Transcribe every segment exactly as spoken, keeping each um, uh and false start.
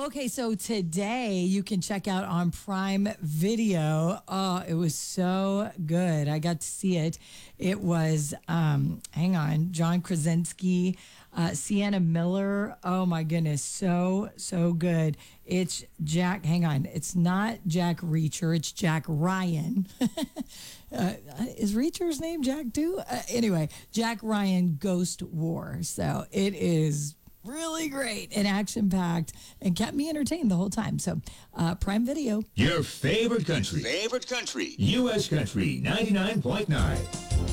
Okay, so today you can check out on Prime Video. Oh, it was so good. I got to see it. It was, um, hang on, John Krasinski, uh, Sienna Miller. Oh my goodness, so, so good. It's Jack, hang on, it's not Jack Reacher, it's Jack Ryan. uh, is Reacher's name Jack too? Uh, anyway, Jack Ryan Ghost War. So it is really great and action-packed and kept me entertained the whole time. So, uh, Prime Video. Your favorite country. Favorite country. U S Country ninety-nine point nine.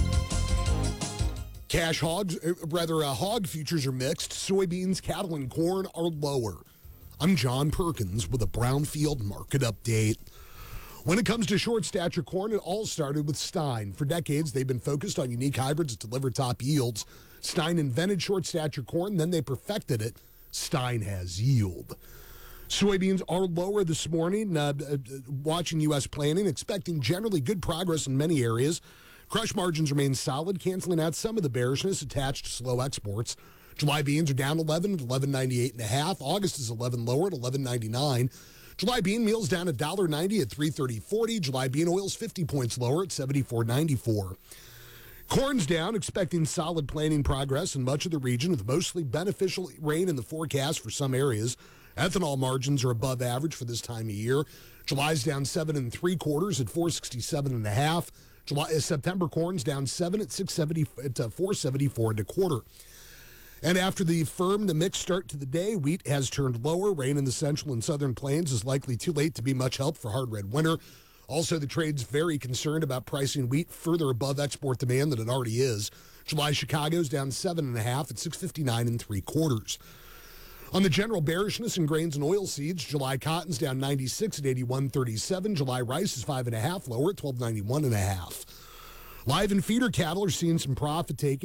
Cash hogs, uh, rather, uh, hog futures are mixed. Soybeans, cattle, and corn are lower. I'm John Perkins with a Brownfield market update. When it comes to short stature corn, it all started with Stein. For decades, they've been focused on unique hybrids that deliver top yields. Stein invented short stature corn, then they perfected it. Stein has yield. Soybeans are lower this morning. Uh, uh, watching U S planning, expecting generally good progress in many areas. Crush margins remain solid, canceling out some of the bearishness attached to slow exports. July beans are down eleven at eleven ninety-eight and a half. August is eleven lower at eleven ninety-nine. July bean meal's down one dollar ninety at three thirty forty. July bean oil's fifty points lower at seventy-four ninety-four. Corn's down, expecting solid planting progress in much of the region with mostly beneficial rain in the forecast for some areas. Ethanol margins are above average for this time of year. July's down seven and three quarters at four sixty-seven and a half. July, uh, September corn's down seven at six seventy at uh, four seventy-four and a quarter. And after the firm, the mixed start to the day, wheat has turned lower. Rain in the central and southern plains is likely too late to be much help for hard red winter. Also, the trade's very concerned about pricing wheat further above export demand than it already is. July Chicago's down seven and a half at six fifty-nine and three quarters. On the general bearishness in grains and oilseeds, July cotton's down ninety-six at eighty-one thirty-seven. July rice is five and a half lower at twelve ninety-one and a half. Live and feeder cattle are seeing some profit taking.